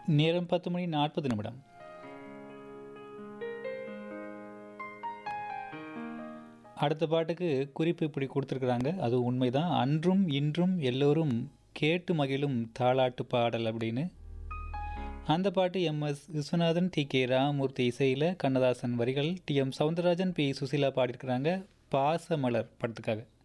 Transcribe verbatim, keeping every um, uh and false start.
நேரம் பத்து மணி நாற்பது நிமிடம். அடுத்த பாட்டுக்கு குறிப்பு இப்படி கொடுத்துருக்குறாங்க. அது உண்மைதான். அன்றும் இன்றும் எல்லோரும் கேட்டு மகிழும் தாலாட்டு பாடல் அப்படின்னு. அந்த பாட்டு M S Viswanathan, D K Ramamurthy இசையில், கண்ணதாசன் வரிகள், D M Soundararajan, B Susheela பாடியிருக்கிறாங்க. Pasamalar படத்துக்காக.